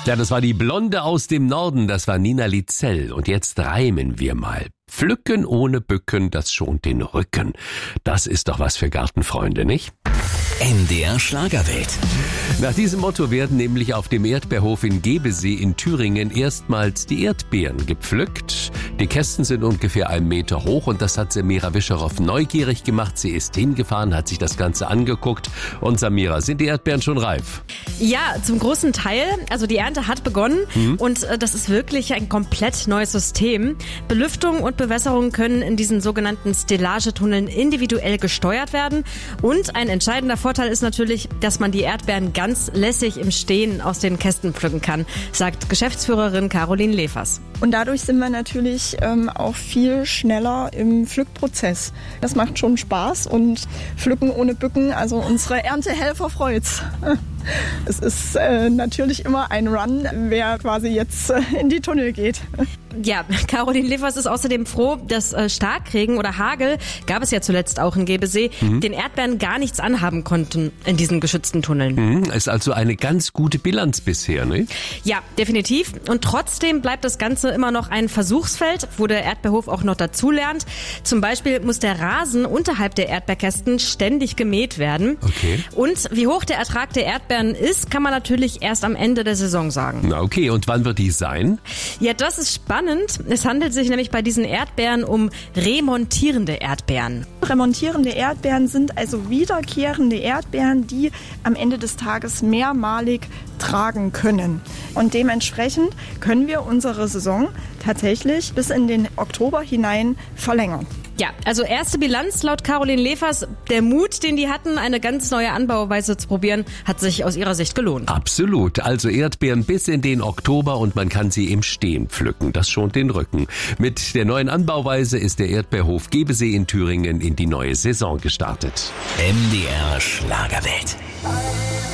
Ja, das war die Blonde aus dem Norden, das war Nina Lizell. Und jetzt reimen wir mal. Pflücken ohne Bücken, das schont den Rücken. Das ist doch was für Gartenfreunde, nicht? NDR Schlagerwelt. Nach diesem Motto werden nämlich auf dem Erdbeerhof in Gebesee in Thüringen erstmals die Erdbeeren gepflückt. Die Kästen sind ungefähr 1 Meter hoch und das hat Samira Wischerhoff neugierig gemacht. Sie ist hingefahren, hat sich das Ganze angeguckt. Und Samira, sind die Erdbeeren schon reif? Ja, zum großen Teil. Also die Ernte hat begonnen und das ist wirklich ein komplett neues System. Belüftung und Bewässerung können in diesen sogenannten Stellagetunneln individuell gesteuert werden. Und ein entscheidender Vorteil ist natürlich, dass man die Erdbeeren ganz lässig im Stehen aus den Kästen pflücken kann, sagt Geschäftsführerin Caroline Lefers. Und dadurch sind wir natürlich auch viel schneller im Pflückprozess. Das macht schon Spaß und Pflücken ohne Bücken, also unsere Erntehelfer freut's. Es ist natürlich immer ein Run, wer quasi jetzt in die Tunnel geht. Ja, Caroline Lefers ist außerdem froh, dass Starkregen oder Hagel, gab es ja zuletzt auch in Gebesee, den Erdbeeren gar nichts anhaben konnten in diesen geschützten Tunneln. Ist also eine ganz gute Bilanz bisher, ne? Ja, definitiv. Und trotzdem bleibt das Ganze immer noch ein Versuchsfeld, wo der Erdbeerhof auch noch dazulernt. Zum Beispiel muss der Rasen unterhalb der Erdbeerkästen ständig gemäht werden. Okay. Und wie hoch der Ertrag der Erdbeeren ist, kann man natürlich erst am Ende der Saison sagen. Na okay, und wann wird die sein? Ja, das ist spannend. Es handelt sich nämlich bei diesen Erdbeeren um remontierende Erdbeeren. Remontierende Erdbeeren sind also wiederkehrende Erdbeeren, die am Ende des Tages mehrmalig tragen können. Und dementsprechend können wir unsere Saison tatsächlich bis in den Oktober hinein verlängern. Ja, also erste Bilanz laut Caroline Lefers. Der Mut, den die hatten, eine ganz neue Anbauweise zu probieren, hat sich aus ihrer Sicht gelohnt. Absolut. Also Erdbeeren bis in den Oktober und man kann sie im Stehen pflücken. Das schont den Rücken. Mit der neuen Anbauweise ist der Erdbeerhof Gebesee in Thüringen in die neue Saison gestartet. NDR Schlagerwelt.